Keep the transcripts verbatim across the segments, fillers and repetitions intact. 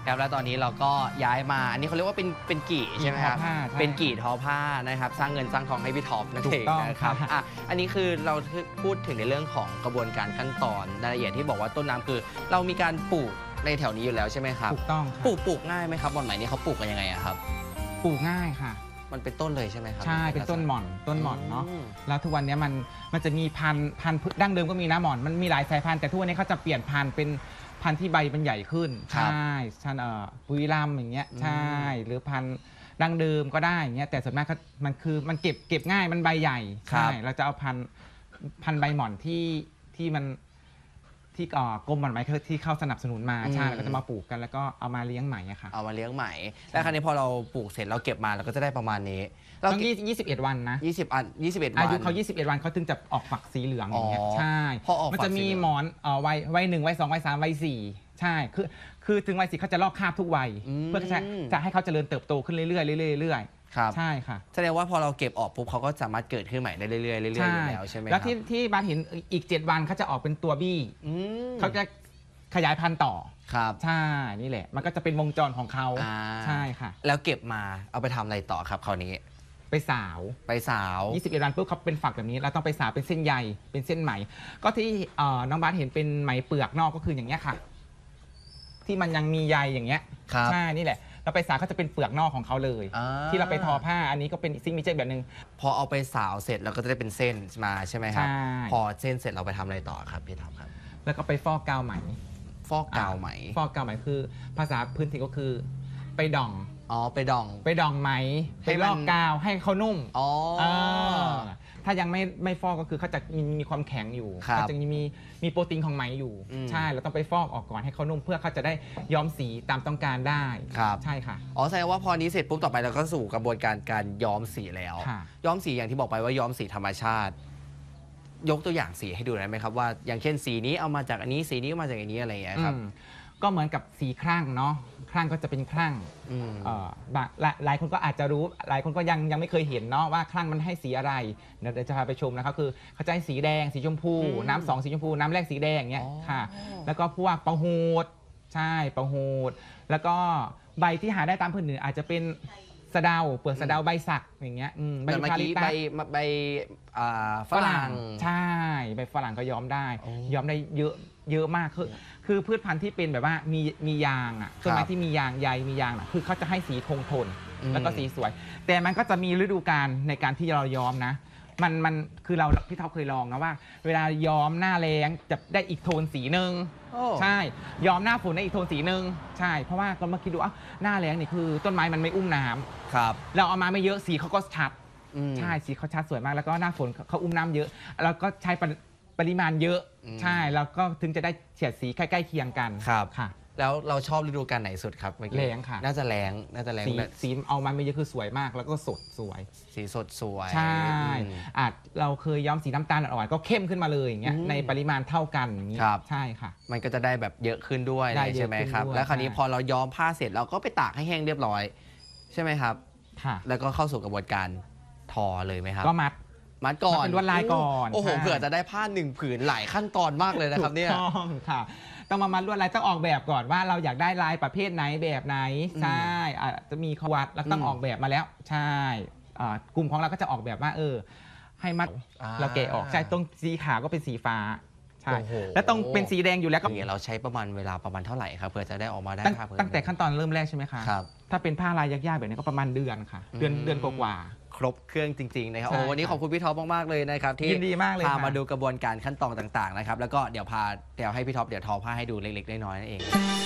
ครับแล้วตอนนี้เราก็ย้ายมาอันนี้เขาเรียกว่าเป็นเป็นกี่ใช่ไหมครับเป็นกี่ทอผ้านะครับสร้างเงินสร้างทองให้พี่ท็อปนั่นเองนะครับอ่ะอันนี้คือเราพูดถึงในเรื่องของกระบวนการขั้นตอนรายละเอียดที่บอกว่าต้นน้ำคือเรามีการปลูกในแถวนี้อยู่แล้วใช่ไหมครับถูกต้องปลูกปลูกง่ายไหมครับหม่อนไหมนี่เขาปลูกกันยังไงครับปลูกง่ายค่ะมันเป็นต้นเลยใช่ไหมครับใช่เป็นต้นหม่อนต้นหม่อนเนาะแล้วทุกวันนี้มันมันจะมีพันธุ์พันธุ์ดั้งเดิมก็มีนะหม่อนมันมีหลายสายพันธุ์แต่ทุกวันนี้เขาจะเปลี่ยนพันธุ์เป็นพันธุ์ที่ใบมันใหญ่ขึ้นใช่ชันเอ่อปุยลำอย่างเงี้ยใช่หรือพันธุ์ดั้งเดิมก็ได้อย่างเงี้ยแต่ส่วนมากมันคือมันเก็บเก็บง่ายมันใบใหญ่ใช่เราจะเอาพันธุ์พันธุ์ใบหม่อนที่ที่มันที่กรมหม่อนไหมที่เข้าสนับสนุนมาใช่แล้วก็จะมาปลูกกันแล้วก็เอามาเลี้ยงใหม่ค่ะเอามาเลี้ยงใหม่แล้วคราวนี้พอเราปลูกเสร็จเราเก็บมาเราก็จะได้ประมาณนี้เรายี่สิบเอ็ดวันนะยี่สิบอันยี่สิบเอ็ดวันอายุเขายี่สิบเอ็ดวันเขาถึงจะออกฝักสีเหลืองอย่างเงี้ยใช่มันจะมีหมอนเอ่อวัยวัยหนึ่งวัยสองวัยสามวัยสี่ใช่คือคือถึงวัยสี่เขาจะลอกคราบทุกวัยเพื่อจะจะให้เขาเจริญเติบโตขึ้นเรื่อยๆเรื่อยๆเรื่อยๆใช่ค่ะแสดงว่าพอเราเก็บออกปุ๊บเขาก็สามารถเกิดขึ้นใหม่ได้เรื่อยๆเรื่อยๆอยู่แล้วใช่ไหมครับแล้วที่ที่บ้านเห็นอีกเจ็ดวันเขาจะออกเป็นตัวบี้เขาจะขยายพันธุ์ต่อครับใช่นี่แหละมันก็จะเป็นวงจรของเขาใช่ค่ะแล้วเก็บมาเอาไปทำอะไรต่อครับคราวนี้ไปสาวไปสาวยี่สิบเอ็ดวันปุ๊บเขาเป็นฝักแบบนี้เราต้องไปสาวเป็นเส้นใยเป็นเส้นไหมก็ที่น้องบาสเห็นเป็นไหมเปลือกนอกก็คืออย่างเงี้ยค่ะที่มันยังมีใยอย่างเงี้ยใช่นี่แหละเราไปสาวก็จะเป็นเปลือกนอกของเขาเลยที่เราไปทอผ้าอันนี้ก็เป็นซิกเนเจอร์แบบนึงพอเอาไปสาวเสร็จเราก็จะได้เป็นเส้นมาใช่ไหมครับพอเส้นเสร็จเราไปทำอะไรต่อครับพี่ท็อปครับแล้วก็ไปฟอกกาวไหมฟอกกาวไหมฟอกกาวไหมคือภาษาพื้นถิ่นก็คือไปดองอ๋อไปดองไปดองไหมไปลอกกาวให้เขานุ่มอ๋อถ้ายังไม่ไม่ฟอกก็คือเขาจะมีมีความแข็งอยู่เขาจะมีมีโปรตีนของไหมอยู่ใช่เราต้องไปฟอกออกก่อนให้เขานุ่มเพื่อเขาจะได้ย้อมสีตามต้องการได้ใช่ค่ะอ๋อแสดงว่าพอนี้เสร็จปุ๊บต่อไปเราก็สู่กระบวนการการย้อมสีแล้วย้อมสีอย่างที่บอกไปว่าย้อมสีธรรมชาติยกตัวอย่างสีให้ดูได้ไหมครับว่าอย่างเช่นสีนี้เอามาจากอันนี้สีนี้มาจากอันนี้อะไรอย่างเงี้ยครับก็เหมือนกับสีครั่งเนาะครั่งก็จะเป็นครั่งหลายคนก็อาจจะรู้หลายคนก็ยังยังไม่เคยเห็นเนาะว่าครั่งมันให้สีอะไรเดี๋ยวจะพาไปชมนะครับคือเขาจะให้สีแดงสีชมพูน้ำสองสีชมพูน้ำแรกสีแดงอย่างเงี้ยค่ะแล้วก็พวกปะหูดใช่ปะหูดแล้วก็ใบที่หาได้ตามพื้นถิ่นอาจจะเป็นสะเดาเปลือกสะเดาใบสักอย่างเงี้ยใบเมื่อกี้ใบใบฝรั่งใช่ใบฝรั่งก็ย้อมได้ย้อมได้เยอะเยอะมากคือคือพืชพันธุ์ที่เป็นแบบว่ามีมียางอ่ะต้นไม้ที่มียางใยมียางอ่ะคือเขาจะให้สีคงทนแล้วก็สีสวยแต่มันก็จะมีฤดูกาลในการที่เราย้อมนะมันมันคือเราพี่ท็อปเคยลองนะว่าเวลาย้อมหน้าแล้งจะได้อีกโทนสีหนึ่งใช่ย้อมหน้าฝนได้อีกโทนสีหนึ่งใช่เพราะว่าก็มาคิดดูว่าหน้าแล้งนี่คือต้นไม้มันไม่อุ้มน้ำครับเราเอามาไม่เยอะสีเขาก็ชัดใช่สีเขาชัดสวยมากแล้วก็หน้าฝนเขาอุ้มน้ำเยอะแล้วก็ใช้ปริมาณเยอะใช่แล้วก็ถึงจะได้เฉดสีใกล้ๆเคียงกันครับค่ะแล้วเราชอบฤดูกาลไหนสุดครับแรงค่ะน่าจะแรงน่าจะแรงสีเอามาไม่เยอะคือสวยมากแล้วก็สดสวยสีสดสวยใช่อาจเราเคยย้อมสีน้ำตาลอ่อนก็เข้มขึ้นมาเลยอย่างเงี้ยในปริมาณเท่ากันอย่างงี้ใช่ค่ะมันก็จะได้แบบเยอะขึ้นด้วยใช่ไหมครับแล้วคราวนี้พอเราย้อมผ้าเสร็จเราก็ไปตากให้แห้งเรียบร้อยใช่ไหมครับค่ะแล้วก็เข้าสู่กระบวนการทอเลยไหมครับก็มัดมัดก่อนเป็นลวดลายก่อนโอ้โหเผื่อจะได้ผ้าหนึ่งผืนหลายขั้นตอนมากเลยนะครับเนี่ยต้องค่ะต้องมามัดลวดลายต้องออกแบบก่อนว่าเราอยากได้ลายประเภทไหนแบบไหนใช่จะมีขวัดแล้วต้องออกแบบมาแล้วใช่กลุ่มของเราก็จะออกแบบว่าเออให้มัดเราแกะออกใช่ตรงสีขาวก็เป็นสีฟ้าใช่แล้วต้องเป็นสีแดงอยู่แล้วก็เราใช้ประมาณเวลาประมาณเท่าไหร่ครับเพื่อจะได้ออกมาได้ผ้าตั้งแต่ขั้นตอนเริ่มแรกใช่ไหมคะครับถ้าเป็นผ้าลายยากๆแบบนี้ก็ประมาณเดือนค่ะเดือนเดือนกว่าครบเครื่องจริงๆนะครับโอ้วันนี้ขอบคุณพี่ท็อปมากๆเลยนะครับที่ยินดีมากเลยพามาดูกระบวนการขั้นตอนต่างๆนะครับแล้วก็เดี๋ยวพาเดี๋ยวให้พี่ท็อปเดี๋ยวทอผ้าให้ดูเล็กๆน้อยๆนั่นเอง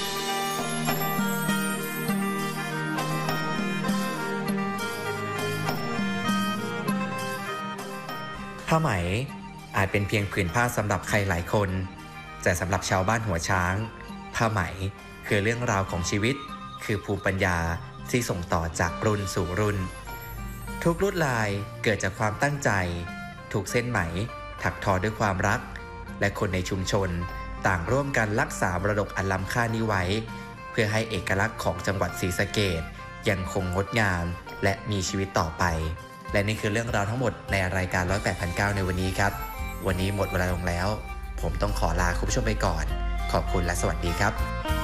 ผ้าไหมอาจเป็นเพียงผืนผ้าสำหรับใครหลายคนแต่สำหรับชาวบ้านหัวช้างผ้าไหมคือเรื่องราวของชีวิตคือภูมิปัญญาที่ส่งต่อจากรุ่นสู่รุ่นทุกลวดลายเกิดจากความตั้งใจทุกเส้นไหมถักทอด้วยความรักและคนในชุมชนต่างร่วมกันรักษามรดกอันล้ำค่านี้ไว้เพื่อให้เอกลักษณ์ของจังหวัดศรีสะเกษยังคงงดงามและมีชีวิตต่อไปและนี่คือเรื่องราวทั้งหมดในรายการร้อยแปดพันเก้าในวันนี้ครับวันนี้หมดเวลาลงแล้วผมต้องขอลาคุณผู้ชมไปก่อนขอบคุณและสวัสดีครับ